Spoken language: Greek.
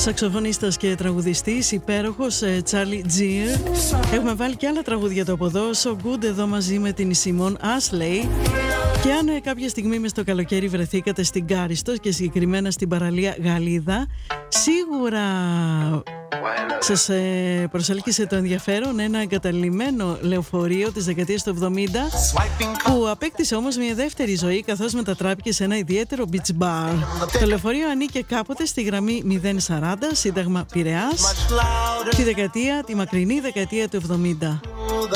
Σαξοφωνίστας και τραγουδιστής, υπέροχος Τσάρλι Τζιρ. Έχουμε βάλει και άλλα τραγούδια του από εδώ. So Good εδώ μαζί με την Σιμών Άσλεϊ. Και αν κάποια στιγμή μες στο καλοκαίρι βρεθήκατε στην Κάριστο και συγκεκριμένα στην παραλία Γαλίδα, σίγουρα σας προσέλκυσε το ενδιαφέρον ένα εγκαταλειμμένο λεωφορείο της δεκαετίας του 70 που απέκτησε όμως μια δεύτερη ζωή καθώς μετατράπηκε σε ένα ιδιαίτερο beach bar. Το λεωφορείο ανήκε κάποτε στη γραμμή 040 Σύνταγμα Πειραιάς τη μακρινή δεκαετία του 70.